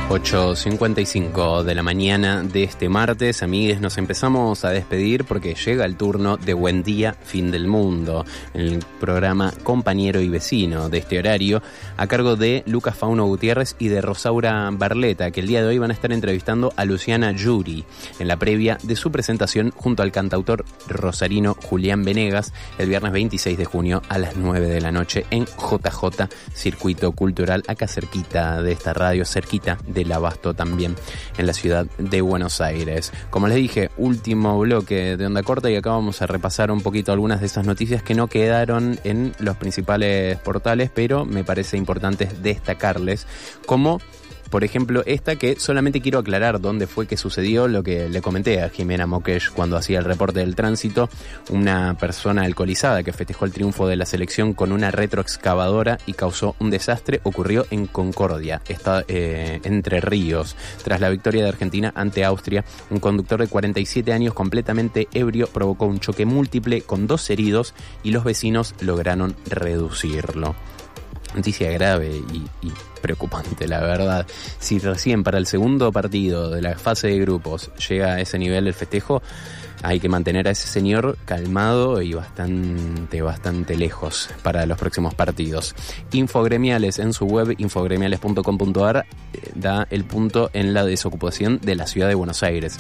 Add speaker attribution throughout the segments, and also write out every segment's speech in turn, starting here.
Speaker 1: 8:55 de la mañana de este martes, amigues, nos empezamos a despedir porque llega el turno de Buen Día, Fin del Mundo, el programa compañero y vecino de este horario, a cargo de Lucas Fauno Gutiérrez y de Rosaura Barleta, que el día de hoy van a estar entrevistando a Luciana Yuri en la previa de su presentación junto al cantautor rosarino Julián Venegas el viernes 26 de junio a las 9 de la noche en JJ Circuito Cultural, acá cerquita de esta radio, cerquita del Abasto también, en la ciudad de Buenos Aires. Como les dije, último bloque de Onda Corta y acá vamos a repasar un poquito algunas de esas noticias que no quedaron en los principales portales, pero me parece importante destacarles, como por ejemplo esta, que solamente quiero aclarar dónde fue que sucedió lo que le comenté a Jimena Moquesh cuando hacía el reporte del tránsito. Una persona alcoholizada que festejó el triunfo de la selección con una retroexcavadora y causó un desastre ocurrió en Concordia, Entre Ríos. Tras la victoria de Argentina ante Austria, un conductor de 47 años completamente ebrio provocó un choque múltiple con 2 heridos y los vecinos lograron reducirlo. Noticia grave y preocupante, la verdad. Si recién para el segundo partido de la fase de grupos llega a ese nivel el festejo, hay que mantener a ese señor calmado y bastante lejos para los próximos partidos. Infogremiales en su web, infogremiales.com.ar, da el punto en la desocupación de la ciudad de Buenos Aires,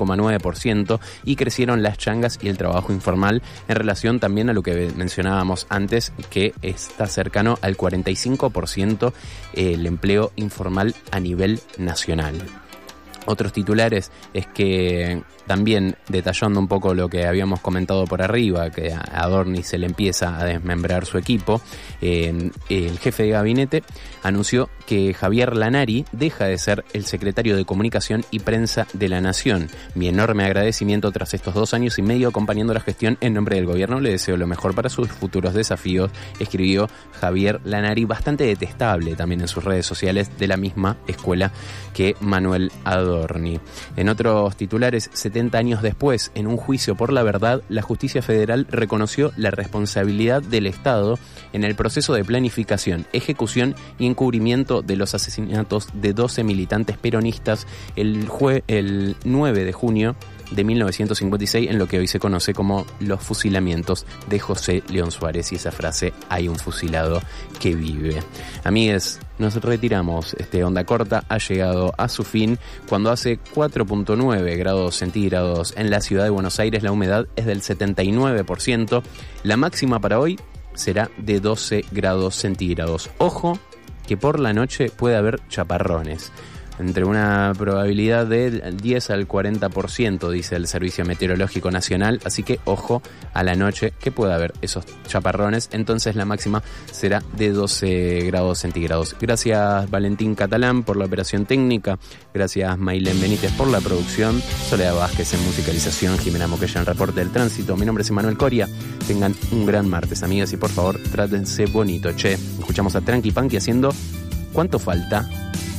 Speaker 1: 7,9%, y crecieron las changas y el trabajo informal en relación también a lo que mencionábamos antes, que está cercano al 45% el empleo informal a nivel nacional. Otros titulares es que también, detallando un poco lo que habíamos comentado por arriba, que a Adorni se le empieza a desmembrar su equipo, el jefe de gabinete anunció que Javier Lanari deja de ser el secretario de Comunicación y Prensa de la Nación. Mi enorme agradecimiento tras estos 2 años y medio acompañando la gestión en nombre del gobierno. Le deseo lo mejor para sus futuros desafíos, escribió Javier Lanari, bastante detestable también en sus redes sociales, de la misma escuela que Manuel Adorni. En otros titulares, 70 años después, en un juicio por la verdad, la Justicia Federal reconoció la responsabilidad del Estado en el proceso de planificación, ejecución y encubrimiento de los asesinatos de 12 militantes peronistas el 9 de junio de 1956, en lo que hoy se conoce como los fusilamientos de José León Suárez. Y esa frase, hay un fusilado que vive. Amigues, nos retiramos. Onda Corta ha llegado a su fin cuando hace 4.9 grados centígrados en la ciudad de Buenos Aires. La humedad es del 79%. La máxima para hoy será de 12 grados centígrados. Ojo que por la noche puede haber chaparrones, entre una probabilidad del 10 al 40%, dice el Servicio Meteorológico Nacional, así que ojo a la noche que puede haber esos chaparrones. Entonces la máxima será de 12 grados centígrados. Gracias Valentín Catalán por la operación técnica, gracias Maylén Benítez por la producción, Soledad Vázquez en musicalización, Jimena Moquella en reporte del tránsito. Mi nombre es Emanuel Coria. Tengan un gran martes, amigas, y por favor trátense bonito. Escuchamos a Tranqui Punky haciendo ¿Cuánto falta?